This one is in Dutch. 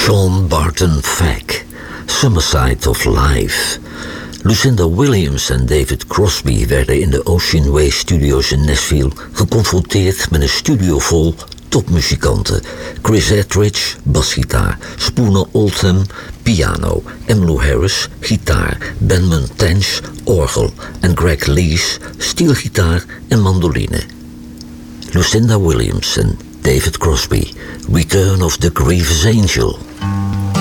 Sean Barton Fagg, Summerside of Life. Lucinda Williams en David Crosby werden in de Ocean Way Studios in Nashville geconfronteerd met een studio vol topmuzikanten. Chris Ettridge, basgitaar, Spooner Oldham, piano, Emmylou Harris, gitaar, Benmont Tench, orgel en Greg Lees, steelgitaar en mandoline. Lucinda Williams en David Crosby, Return of the Grievous Angel.